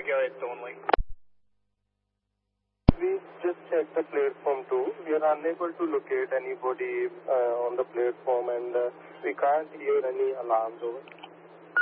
go ahead, Thornley. We just checked the platform 2. We are unable to locate anybody on the platform, and we can't hear any alarms over.